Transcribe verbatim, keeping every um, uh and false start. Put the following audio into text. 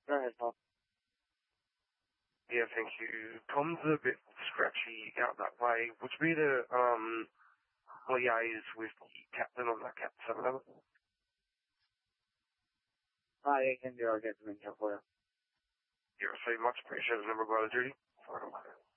Go ahead, Paul. Yeah, thank you. Tom's a bit scratchy out that way. Would you be the, um, liaise with the captain on that Cat seven eleven? Ah, yeah, can do. I'll get some info for you. Yeah, so much appreciated. Never go to duty. Sorry about that.